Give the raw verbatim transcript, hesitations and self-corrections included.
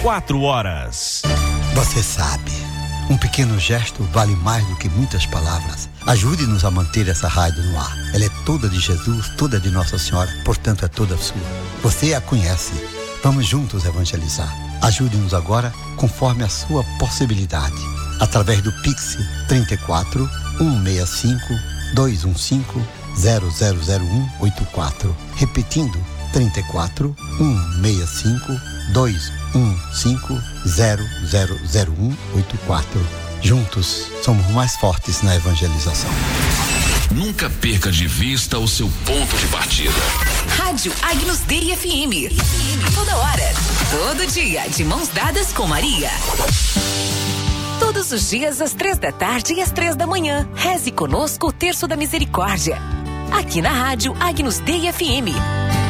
quatro horas. Você sabe, um pequeno gesto vale mais do que muitas palavras. Ajude-nos a manter essa rádio no ar. Ela é toda de Jesus, toda de Nossa Senhora, portanto é toda sua. Você a conhece. Vamos juntos evangelizar. Ajude-nos agora conforme a sua possibilidade. Através do Pix trinta e quatro, cento e sessenta e cinco, duzentos e quinze, zero zero zero um oito quatro. Repetindo, trinta e quatro, cento e sessenta e cinco, duzentos e quinze, zero zero zero um oito quatro. Juntos, somos mais fortes na evangelização. Nunca perca de vista o seu ponto de partida. Rádio Agnus Dei F M. Toda hora, todo dia, de mãos dadas com Maria. Todos os dias, às três da tarde e às três da manhã. Reze conosco o Terço da Misericórdia. Aqui na Rádio Agnus Dei F M.